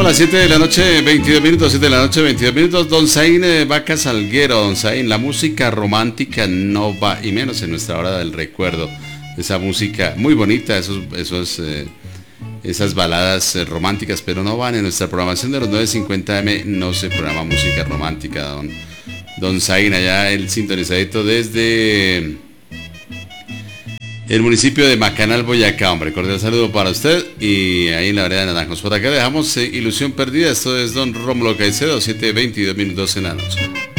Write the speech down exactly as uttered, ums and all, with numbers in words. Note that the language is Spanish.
Son las siete de la noche, veintidós minutos, siete de la noche, veintidós minutos. Don Zain eh, Vaca Salguero, Don Zain, la música romántica no va, y menos en nuestra hora del recuerdo. Esa música muy bonita, esos, esos, eh, esas baladas eh, románticas, pero no van en nuestra programación de los nueve cincuenta eme, no se programa música romántica, don, don Zain, allá el sintonizadito desde el municipio de Macanal, Boyacá, hombre. Cordial saludo para usted y ahí en la vereda de Naranjos. Por acá dejamos eh, Ilusión Perdida. Esto es don Rómulo Caicedo, siete veintidós minutos en la noche.